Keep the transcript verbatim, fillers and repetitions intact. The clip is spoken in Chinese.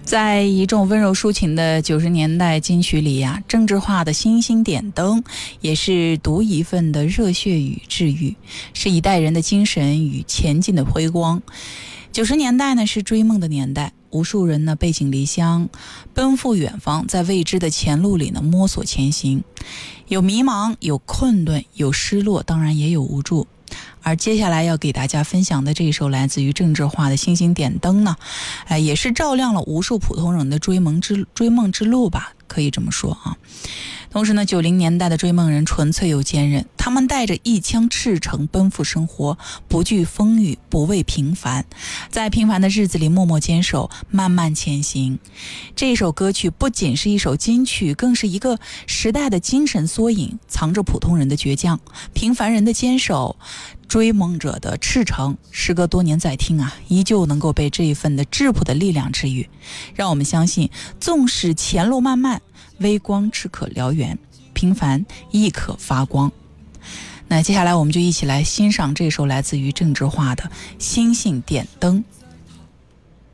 在一众温柔抒情的九十年代金曲里呀、啊，郑智化的《星星点灯》也是独一份的热血与治愈，是一代人的精神与前进的辉光。九十年代呢是追梦的年代，无数人呢背井离乡，奔赴远方，在未知的前路里呢摸索前行，有迷茫，有困顿，有失落，当然也有无助。而接下来要给大家分享的这首来自于郑智化的《星星点灯》呢，哎，也是照亮了无数普通人的追梦之追梦之路吧，可以这么说啊。同时呢，九零年代的追梦人纯粹又坚韧，他们带着一腔赤诚奔赴生活，不惧风雨，不畏平凡，在平凡的日子里默默坚守，慢慢前行。这首歌曲不仅是一首金曲，更是一个时代的精神缩影，藏着普通人的倔强，平凡人的坚守，追梦者的赤诚。时隔多年再听啊，依旧能够被这一份的质朴的力量治愈，让我们相信，纵使前路漫漫，微光只可燎原，平凡亦可发光。那接下来我们就一起来欣赏这首来自于郑智化的《星星点灯》。